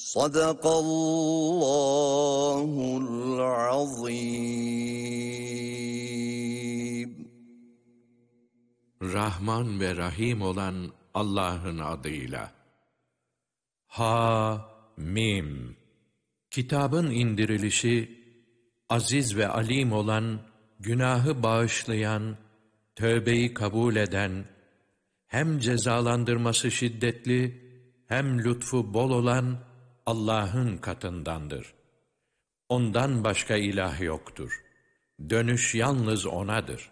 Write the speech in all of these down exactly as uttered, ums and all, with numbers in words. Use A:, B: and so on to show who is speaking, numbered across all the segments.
A: Sadakallahul azim.
B: Rahman ve Rahim olan Allah'ın adıyla. Ha-Mim. Kitabın indirilişi, aziz ve alim olan, günahı bağışlayan, tövbeyi kabul eden, hem cezalandırması şiddetli, hem lütfu bol olan Allah'ın katındandır. Ondan başka ilah yoktur. Dönüş yalnız O'nadır.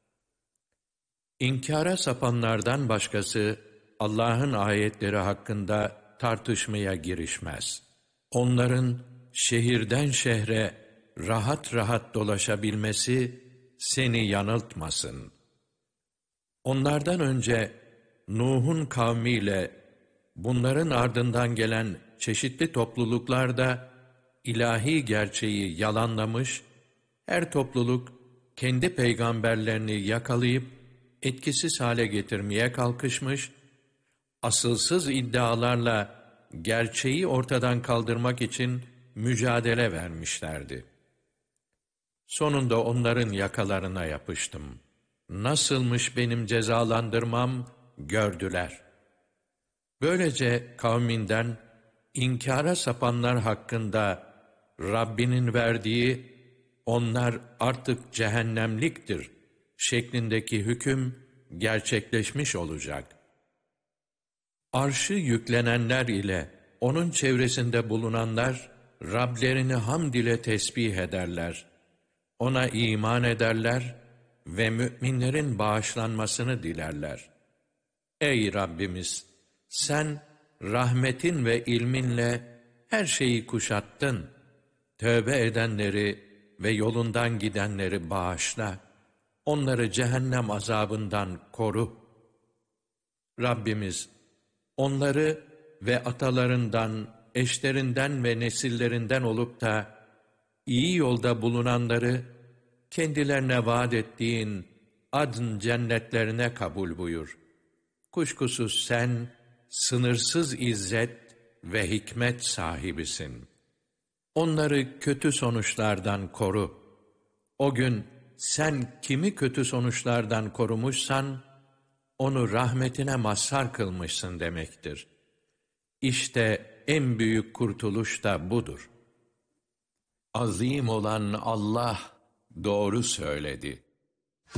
B: İnkara sapanlardan başkası, Allah'ın ayetleri hakkında tartışmaya girişmez. Onların şehirden şehre rahat rahat dolaşabilmesi seni yanıltmasın. Onlardan önce Nuh'un kavmiyle bunların ardından gelen çeşitli topluluklar da ilahi gerçeği yalanlamış, her topluluk kendi peygamberlerini yakalayıp etkisiz hale getirmeye kalkışmış, asılsız iddialarla gerçeği ortadan kaldırmak için mücadele vermişlerdi. Sonunda onların yakalarına yapıştım. Nasılmış benim cezalandırmam gördüler. Böylece kavminden inkara sapanlar hakkında Rabbinin verdiği onlar artık cehennemliktir şeklindeki hüküm gerçekleşmiş olacak. Arşı yüklenenler ile onun çevresinde bulunanlar Rablerini hamd ile tesbih ederler. Ona iman ederler ve müminlerin bağışlanmasını dilerler. Ey Rabbimiz! Sen rahmetin ve ilminle her şeyi kuşattın. Tövbe edenleri ve yolundan gidenleri bağışla. Onları cehennem azabından koru. Rabbimiz, onları ve atalarından, eşlerinden ve nesillerinden olup da iyi yolda bulunanları kendilerine vaat ettiğin adn cennetlerine kabul buyur. Kuşkusuz sen sınırsız izzet ve hikmet sahibisin. Onları kötü sonuçlardan koru. O gün sen kimi kötü sonuçlardan korumuşsan, onu rahmetine mazhar kılmışsın demektir. İşte en büyük kurtuluş da budur. Azim olan Allah doğru söyledi.